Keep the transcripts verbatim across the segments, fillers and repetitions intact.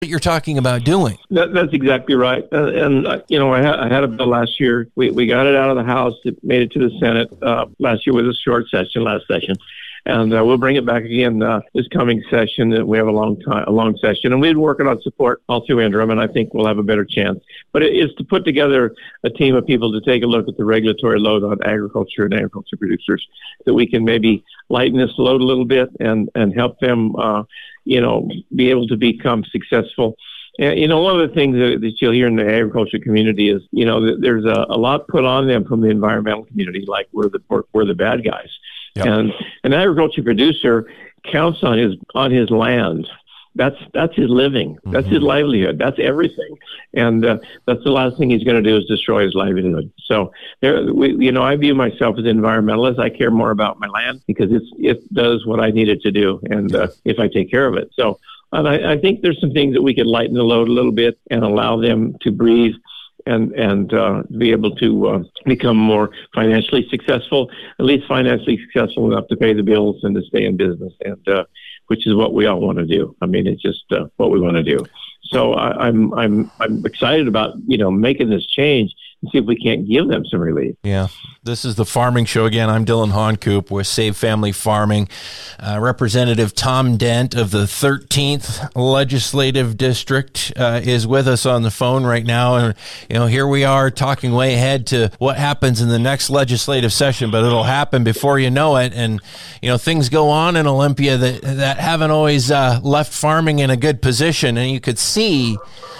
you're talking about doing. That, that's exactly right. Uh, and, uh, you know, I, ha- I had a bill last year. We, we got it out of the House. It made it to the Senate. Uh, last year was a short session, last session. And uh, we'll bring it back again uh, this coming session. We have a long time, a long session, and we've been working on support all through interim, and I think we'll have a better chance. But it is to put together a team of people to take a look at the regulatory load on agriculture and agriculture producers, that we can maybe lighten this load a little bit and and help them, uh, you know, be able to become successful. And, you know, one of the things that, that you'll hear in the agriculture community is, you know, there's a, a lot put on them from the environmental community, like we're the we're the bad guys. Yep. And an agriculture producer counts on his on his land. That's that's his living. That's mm-hmm. his livelihood. That's everything. And uh, that's the last thing he's going to do is destroy his livelihood. So, there, we, you know, I view myself as an environmentalist. I care more about my land because it's it does what I need it to do, and uh, if I take care of it. So, and I, I think there's some things that we could lighten the load a little bit and allow them to breathe and and uh, be able to uh, become more financially successful, at least financially successful enough to pay the bills and to stay in business, and uh, which is what we all want to do. I mean, it's just uh, what we want to do. So I, I'm I'm I'm excited about, you know, making this change and see if we can't give them some relief. Yeah. This is the Farming Show again. I'm Dylan Honcoop with Save Family Farming. Uh, Representative Tom Dent of the thirteenth Legislative District uh, is with us on the phone right now. And, you know, here we are talking way ahead to what happens in the next legislative session, but it'll happen before you know it. And, you know, things go on in Olympia that, that haven't always uh, left farming in a good position. And you could see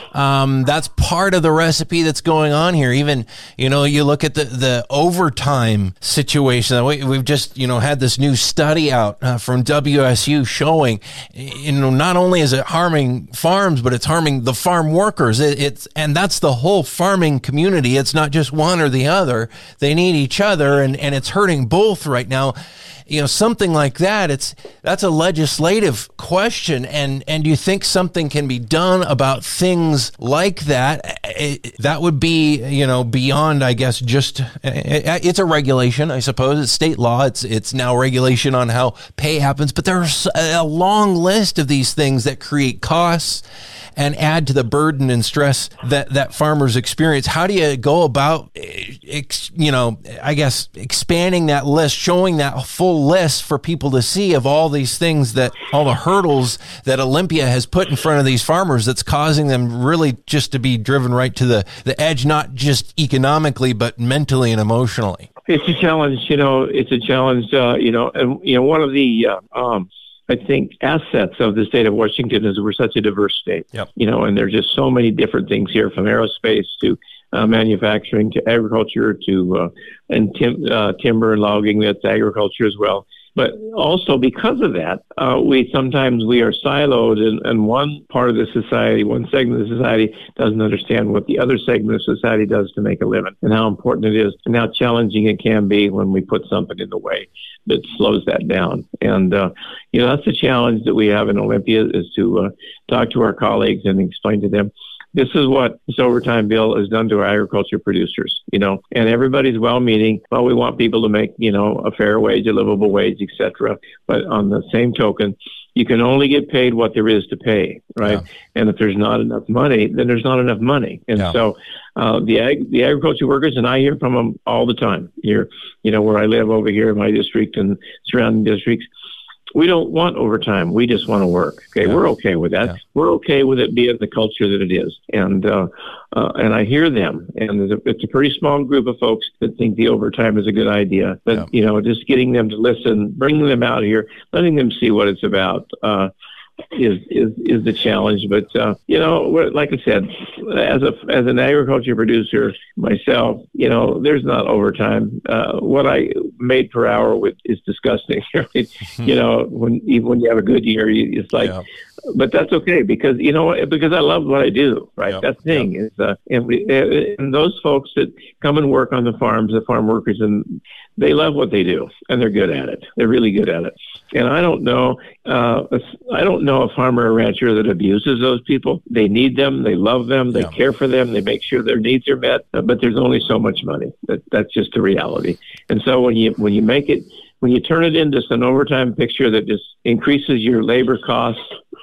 Um, that's part of the recipe that's going on here. Even, you know, you look at the, the overtime situation. We, we've just, you know, had this new study out uh, from W S U showing, you know, not only is it harming farms, but it's harming the farm workers. It, it's, and that's the whole farming community. It's not just one or the other. They need each other, and, and it's hurting both right now. You know, something like that, it's that's a legislative question. And, and do you think something can be done about things like that? It, that would be, you know, beyond, I guess, just, it, it's a regulation, I suppose. It's state law. It's, it's now regulation on how pay happens. But there's a long list of these things that create costs and add to the burden and stress that, that farmers experience. How do you go about, ex, you know, I guess, expanding that list, showing that full list for people to see of all these things, that all the hurdles that Olympia has put in front of these farmers that's causing them really just to be driven right to the, the edge, not just economically, but mentally and emotionally? It's a challenge, you know, it's a challenge, uh, you know, and, you know, one of the, uh, um, I think, assets of the state of Washington is we're such a diverse state, yep. you know, and there's just so many different things here, from aerospace to uh, manufacturing to agriculture to uh, and tim- uh, timber and logging. That's agriculture as well. But also because of that, uh, we sometimes we are siloed, and, and one part of the society, one segment of the society doesn't understand what the other segment of society does to make a living, and how important it is, and how challenging it can be when we put something in the way that slows that down. And, uh, you know, that's the challenge that we have in Olympia, is to uh, talk to our colleagues and explain to them, this is what this overtime bill has done to our agriculture producers, you know, and everybody's well-meaning. Well, we want people to make, you know, a fair wage, a livable wage, et cetera. But on the same token, you can only get paid what there is to pay, right? Yeah. And if there's not enough money, then there's not enough money. And yeah. so uh, the ag- the agriculture workers, and I hear from them all the time here, you know, where I live over here in my district and surrounding districts, we don't want overtime. We just want to work. Okay, yeah. We're okay with that. Yeah. We're okay with it being the culture that it is. And uh, uh, and I hear them. And it's a pretty small group of folks that think the overtime is a good idea. But, yeah. you know, just getting them to listen, bringing them out here, letting them see what it's about uh, is, is is the challenge. But, uh, you know, like I said, as a as an agriculture producer myself, you know, there's not overtime. Uh, what I made per hour with is disgusting. You know, when even when you have a good year, you, it's like, yeah. But that's okay, because, you know, because I love what I do, right? Yep. That's the thing. Yep. is, uh, and, we, and those folks that come and work on the farms, the farm workers, and they love what they do, and they're good at it. They're really good at it. And I don't know, uh, I don't know a farmer or rancher that abuses those people. They need them. They love them. They yeah. care for them. They make sure their needs are met. But there's only so much money. That, that's just the reality. And so when you when you make it, when you turn it into an overtime picture that just increases your labor costs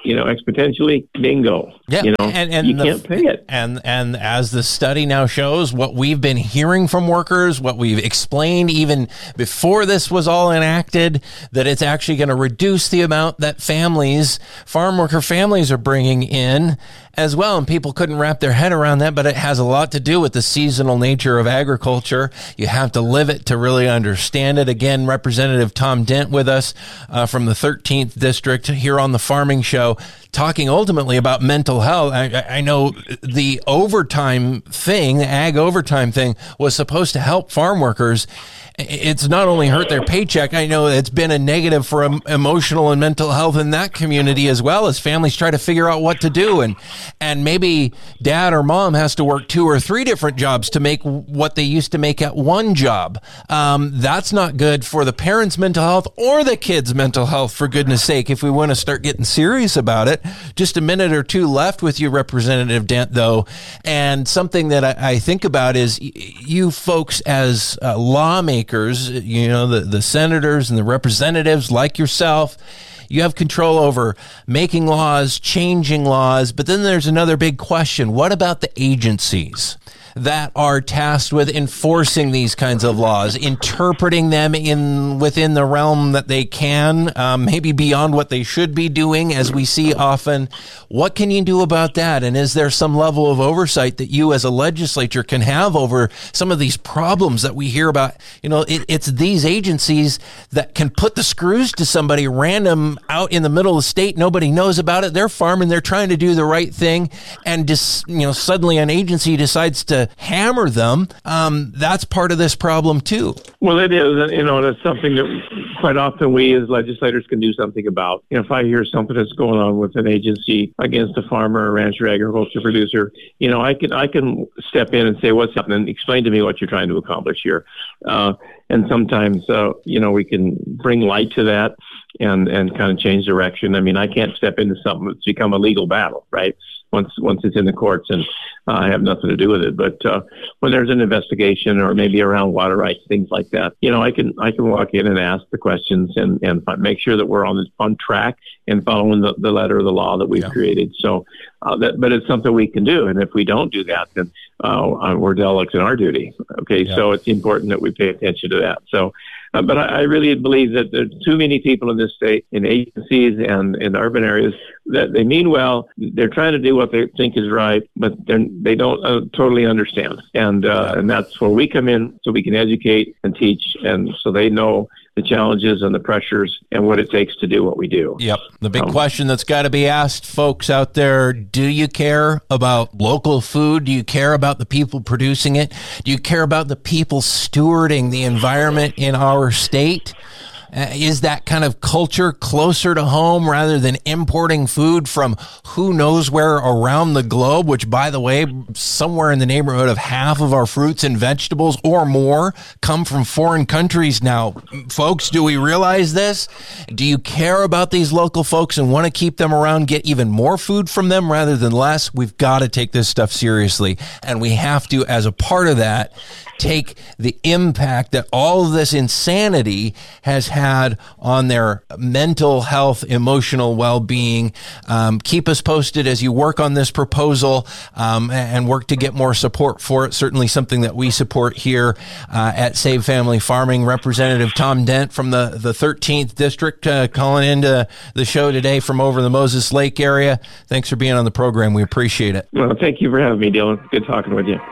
you know, exponentially, bingo. Yeah, you know, and, and you the, can't pay it. And and as the study now shows, what we've been hearing from workers, what we've explained even before this was all enacted, that it's actually going to reduce the amount that families, farm worker families, are bringing in as well. And people couldn't wrap their head around that, but it has a lot to do with the seasonal nature of agriculture. You have to live it to really understand it. Again, Representative Tom Dent with us uh, from the thirteenth District here on the Farming Show, talking ultimately about mental health. I, I know the overtime thing, the ag overtime thing, was supposed to help farm workers. It's not only hurt their paycheck, I know it's been a negative for um, emotional and mental health in that community as well, as families try to figure out what to do. And and maybe dad or mom has to work two or three different jobs to make what they used to make at one job. Um, that's not good for the parents' mental health or the kids' mental health, for goodness sake, if we want to start getting serious about it. Just a minute or two left with you, Representative Dent, though. And something that I, I think about is you folks as uh, lawmakers, you know, the, the senators and the representatives like yourself, you have control over making laws, changing laws. But then there's another big question. What about the agencies that are tasked with enforcing these kinds of laws, interpreting them in within the realm that they can, um, maybe beyond what they should be doing, as we see often? What can you do about that? And is there some level of oversight that you as a legislature can have over some of these problems that we hear about? You know, it, it's these agencies that can put the screws to somebody random out in the middle of the state. Nobody knows about it. They're farming. They're trying to do the right thing. And just, you know, suddenly an agency decides to hammer them. Um, that's part of this problem too. Well, it is. You know, that's something that quite often we as legislators can do something about. You know, if I hear something that's going on with an agency against a farmer, a rancher, agriculture producer, you know, I can I can step in and say, what's happening? Explain to me what you're trying to accomplish here. Uh, and sometimes, uh, you know, we can bring light to that and, and kind of change direction. I mean, I can't step into something that's become a legal battle, right? Once once it's in the courts, and uh, I have nothing to do with it. But uh, when there's an investigation, or maybe around water rights, things like that, you know, I can I can walk in and ask the questions and, and make sure that we're on the, on track and following the, the letter of the law that we've yeah. created. So, uh, that, but it's something we can do, and if we don't do that, then uh, we're derelicts in our duty. Okay, yeah. So it's important that we pay attention to that. So. Uh, but I, I really believe that there's too many people in this state, in agencies and in urban areas, that they mean well. They're trying to do what they think is right, but they're, they don't uh, totally understand. And uh, and that's where we come in, so we can educate and teach, and so they know the challenges and the pressures and what it takes to do what we do. Yep. The big um, question that's got to be asked, folks out there, do you care about local food? Do you care about the people producing it? Do you care about the people stewarding the environment in our state? Uh, is that kind of culture closer to home rather than importing food from who knows where around the globe, which, by the way, somewhere in the neighborhood of half of our fruits and vegetables or more come from foreign countries now? Folks, do we realize this? Do you care about these local folks and want to keep them around, get even more food from them rather than less? We've got to take this stuff seriously, and we have to, as a part of that, take the impact that all of this insanity has had on their mental health, emotional well-being. Um, keep us posted as you work on this proposal um, and work to get more support for it. Certainly something that we support here uh, at Save Family Farming. Representative Tom Dent from the, the thirteenth District uh, calling into the show today from over the Moses Lake area. Thanks for being on the program. We appreciate it. Well, thank you for having me, Dylan. Good talking with you.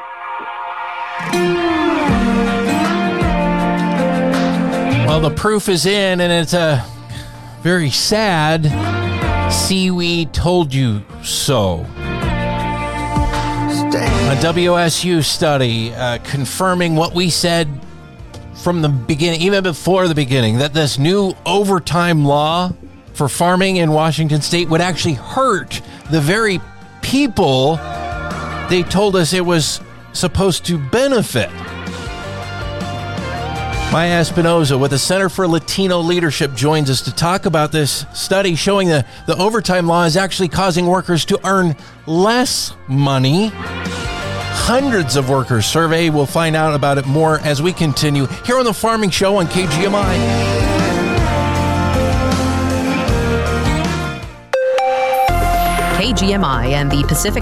Well, the proof is in, and it's a very sad "see, we told you so." A W S U study uh, confirming what we said from the beginning, even before the beginning, that this new overtime law for farming in Washington State would actually hurt the very people they told us it was supposed to benefit. Maya Espinoza with the Center for Latino Leadership joins us to talk about this study showing that the overtime law is actually causing workers to earn less money. Hundreds of workers surveyed. We'll find out about it more as we continue here on the Farming Show on K G M I. G M I and the Pacific